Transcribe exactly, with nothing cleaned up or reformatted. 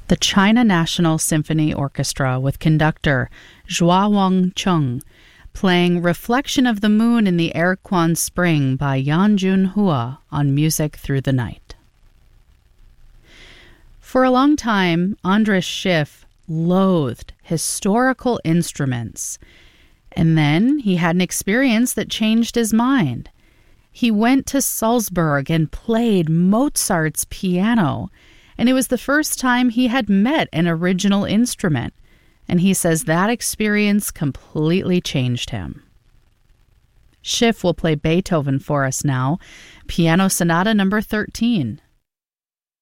The China National Symphony Orchestra with conductor Zhua Wang Cheng playing Reflection of the Moon in the Erquan Spring by Yan Junhua on Music Through the Night. For a long time, Andras Schiff loathed historical instruments. And then he had an experience that changed his mind. He went to Salzburg and played Mozart's piano, and it was the first time he had met an original instrument, and he says that experience completely changed him. Schiff will play Beethoven for us now, Piano Sonata number thirteen.